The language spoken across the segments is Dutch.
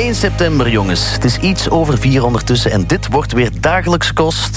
1 september, jongens. Het is iets over 4 ondertussen en dit wordt weer dagelijks kost.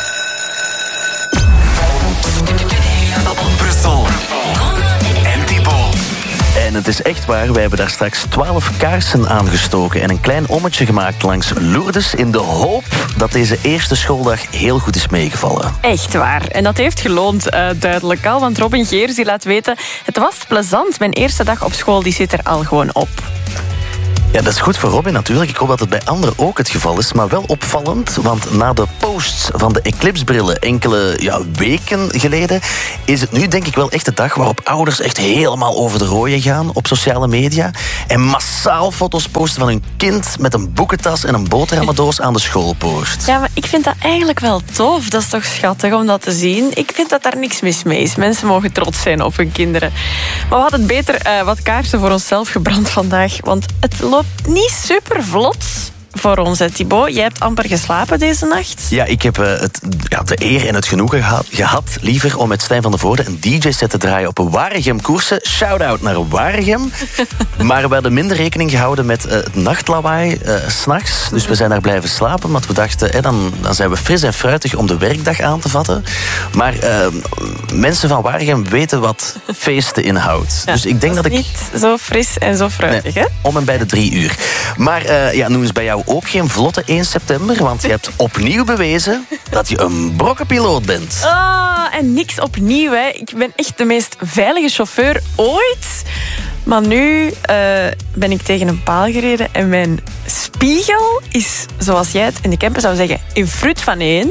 Brussel. En Thibaut. En het is echt waar, wij hebben daar straks 12 kaarsen aangestoken en een klein ommetje gemaakt langs Lourdes in de hoop dat deze eerste schooldag heel goed is meegevallen. Echt waar. En dat heeft geloond, duidelijk al. Want Robin Geers die laat weten, het was plezant. Mijn eerste dag op school die zit er al gewoon op. Ja, dat is goed voor Robin natuurlijk. Ik hoop dat het bij anderen ook het geval is. Maar wel opvallend, want na de posts van de Eclipse-brillen enkele weken geleden is het nu denk ik wel echt de dag waarop ouders echt helemaal over de rooien gaan op sociale media en massaal foto's posten van hun kind met een boekentas en een boterhammendoos aan de schoolpoort. Ja, maar ik vind dat eigenlijk wel tof. Dat is toch schattig om dat te zien. Ik vind dat daar niks mis mee is. Mensen mogen trots zijn op hun kinderen. Maar we hadden beter wat kaarsen voor onszelf gebrand vandaag, want het loopt niet super vlot voor ons, hè, Thibaut. Jij hebt amper geslapen deze nacht. Ja, ik heb de eer en het genoegen gehad, liever, om met Stijn van der Voorde een DJ-set te draaien op een Waregem-koersen. Shout-out naar Waregem. Maar we hadden minder rekening gehouden met het nachtlawaai 's nachts. Dus we zijn daar blijven slapen, want we dachten, dan zijn we fris en fruitig om de werkdag aan te vatten. Maar mensen van Waregem weten wat feesten inhoudt. Ja, dus ik denk dat ik... niet zo fris en zo fruitig, hè? Om en bij de 3 uur. Maar noem eens bij jou ook geen vlotte 1 september, want je hebt opnieuw bewezen dat je een brokkenpiloot bent. En niks opnieuw, hè. Ik ben echt de meest veilige chauffeur ooit. Maar nu ben ik tegen een paal gereden en mijn spiegel is, zoals jij het in de camper zou zeggen, in fruit van 1.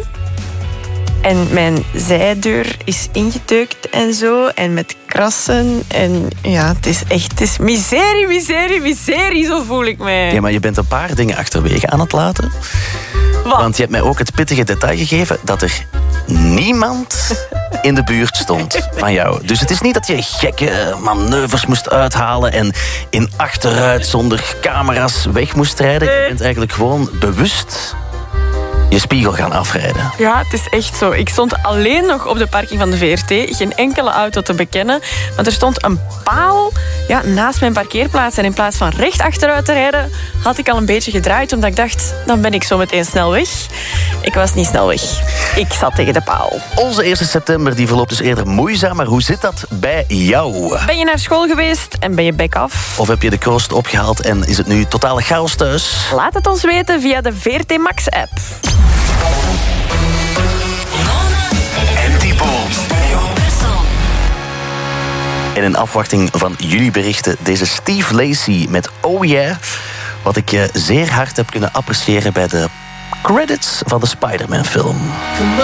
En mijn zijdeur is ingedeukt en zo. En met krassen. En ja, het is miserie, miserie, miserie. Zo voel ik mij. Ja, maar je bent een paar dingen achterwege aan het laten. Wat? Want je hebt mij ook het pittige detail gegeven dat er niemand in de buurt stond van jou. Dus het is niet dat je gekke manoeuvres moest uithalen en in achteruit zonder camera's weg moest rijden. Je bent eigenlijk gewoon bewust je spiegel gaan afrijden. Ja, het is echt zo. Ik stond alleen nog op de parking van de VRT. Geen enkele auto te bekennen. Want er stond een paal naast mijn parkeerplaats. En in plaats van recht achteruit te rijden, had ik al een beetje gedraaid. Omdat ik dacht, dan ben ik zo meteen snel weg. Ik was niet snel weg. Ik zat tegen de paal. Onze 1 september die verloopt dus eerder moeizaam. Maar hoe zit dat bij jou? Ben je naar school geweest en ben je bek af? Of heb je de kroost opgehaald en is het nu totale chaos thuis? Laat het ons weten via de VRT Max-app. En Thibaut. En in afwachting van jullie berichten, deze Steve Lacy met Oh Yeah, wat ik zeer hard heb kunnen appreciëren bij de credits van de Spider-Man film.